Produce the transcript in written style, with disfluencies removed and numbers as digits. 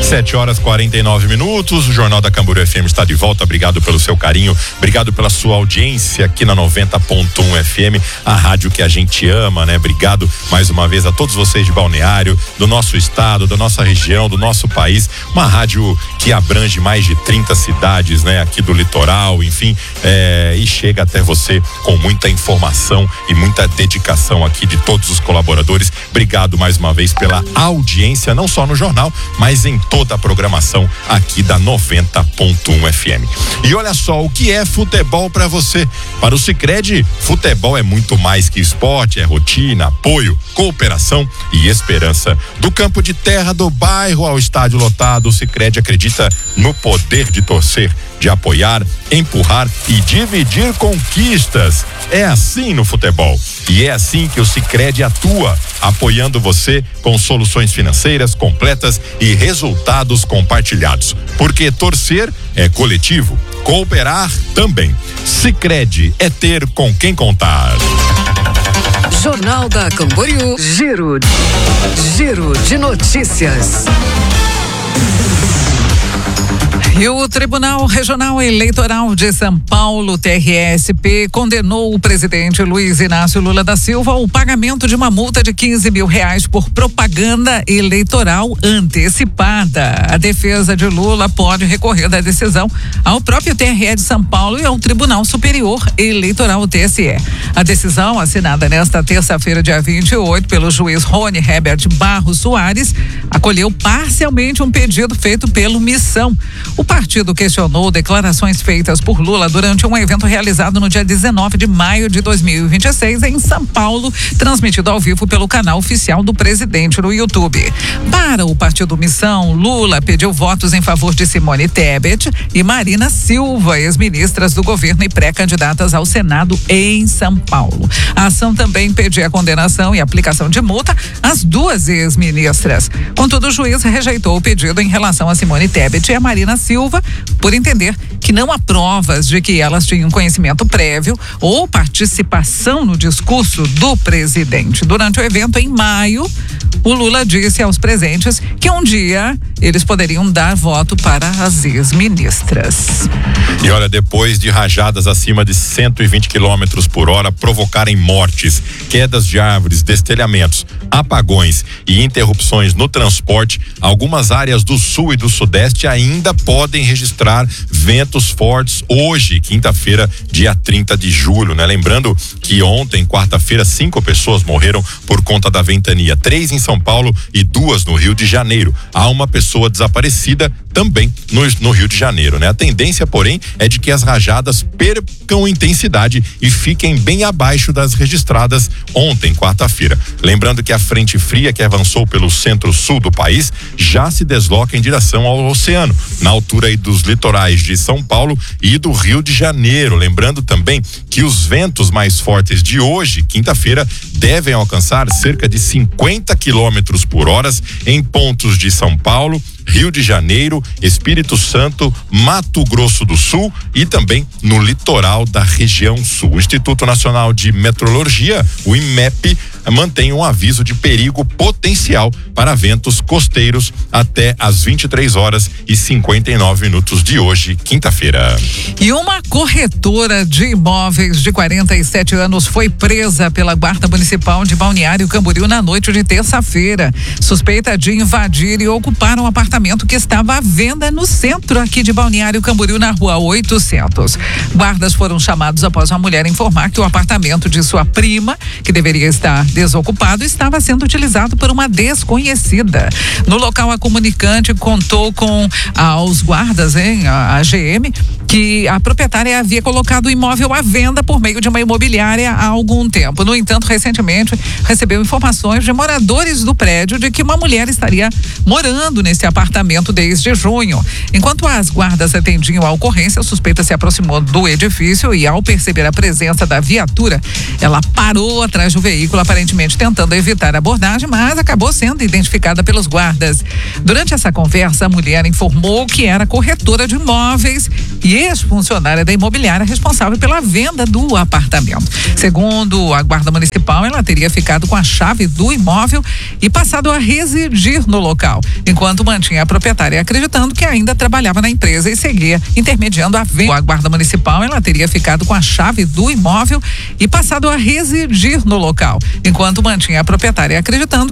7h49. O Jornal da Camboriú FM está de volta. Obrigado pelo seu carinho, obrigado pela sua audiência aqui na 90.1 FM, a rádio que a gente ama, né? Obrigado mais uma vez a todos vocês de Balneário, do nosso estado, da nossa região, do nosso país. Uma rádio que abrange mais de 30 cidades, né? Aqui do litoral, enfim, e chega até você com muita informação e muita dedicação aqui de todos os colaboradores. Obrigado mais uma vez pela audiência, não só no jornal, mas em toda a programação aqui da 90.1 FM. E olha só, o que é futebol para você? Para o Sicredi, futebol é muito mais que esporte, é rotina, apoio, cooperação e esperança. Do campo de terra do bairro ao estádio lotado, o Sicredi acredita no poder de torcer, de apoiar, empurrar e dividir conquistas. É assim no futebol. E é assim que o Sicredi atua, apoiando você com soluções financeiras completas e resultados compartilhados. Porque torcer é coletivo, cooperar também. Sicredi é ter com quem contar. Jornal da Camboriú, Giro de notícias. E o Tribunal Regional Eleitoral de São Paulo, TRSP, condenou o presidente Luiz Inácio Lula da Silva ao pagamento de uma multa de R$15 mil por propaganda eleitoral antecipada. A defesa de Lula pode recorrer da decisão ao próprio TRE de São Paulo e ao Tribunal Superior Eleitoral, TSE. A decisão, assinada nesta terça-feira, dia 28, pelo juiz Rony Herbert Barros Soares, acolheu parcialmente um pedido feito pelo Missão. O partido questionou declarações feitas por Lula durante um evento realizado no dia 19 de maio de 2026 em São Paulo, transmitido ao vivo pelo canal oficial do presidente no YouTube. Para o partido Missão, Lula pediu votos em favor de Simone Tebet e Marina Silva, ex-ministras do governo e pré-candidatas ao Senado em São Paulo. A ação também pedia a condenação e aplicação de multa às duas ex-ministras. Contudo, o juiz rejeitou o pedido em relação a Simone Tebet e a Marina Silva, por entender que não há provas de que elas tinham conhecimento prévio ou participação no discurso do presidente. Durante o evento em maio, o Lula disse aos presentes que um dia eles poderiam dar voto para as ex-ministras. E olha, depois de rajadas acima de 120 km por hora provocarem mortes, quedas de árvores, destelhamentos, apagões e interrupções no transporte, algumas áreas do sul e do sudeste ainda podem registrar ventos fortes hoje, quinta-feira, dia 30 de julho, né? Lembrando que ontem, quarta-feira, 5 pessoas morreram por conta da ventania, 3 em São Paulo e 2 no Rio de Janeiro. Há uma pessoa desaparecida também no Rio de Janeiro, né? A tendência, porém, é de que as rajadas percam intensidade e fiquem bem abaixo das registradas ontem, quarta-feira. Lembrando que a frente fria que avançou pelo centro-sul do país já se desloca em direção ao oceano, na altura aí dos litorais de São Paulo e do Rio de Janeiro. Lembrando também que os ventos mais fortes de hoje, quinta-feira, devem alcançar cerca de 50 km por hora em pontos de São Paulo, Rio de Janeiro, Espírito Santo, Mato Grosso do Sul e também no litoral da região sul. O Instituto Nacional de Meteorologia, o INMEP, mantém um aviso de perigo potencial para ventos costeiros até às 23h59 de hoje, quinta-feira. E uma corretora de imóveis de 47 anos foi presa pela Guarda Municipal de Balneário Camboriú na noite de terça-feira, suspeita de invadir e ocupar um apartamento que estava à venda no centro aqui de Balneário Camboriú, na rua 800. Guardas foram chamados após uma mulher informar que o apartamento de sua prima, que deveria estar desocupado, estava sendo utilizado por uma desconhecida. No local, a comunicante contou aos guardas, a GM, que a proprietária havia colocado o imóvel à venda por meio de uma imobiliária há algum tempo. No entanto, recentemente recebeu informações de moradores do prédio de que uma mulher estaria morando nesse apartamento desde junho. Enquanto as guardas atendiam a ocorrência, a suspeita se aproximou do edifício e, ao perceber a presença da viatura, ela parou atrás do veículo, aparentemente tentando evitar a abordagem, mas acabou sendo identificada pelos guardas. Durante essa conversa, a mulher informou que era corretora de imóveis e ex-funcionária da imobiliária responsável pela venda do apartamento. Segundo a Guarda Municipal, ela teria ficado com a chave do imóvel e passado a residir no local, enquanto mantinha a proprietária acreditando que ainda trabalhava na empresa e seguia intermediando a venda. A Guarda Municipal, ela teria ficado com a chave do imóvel e passado a residir no local, enquanto mantinha a proprietária acreditando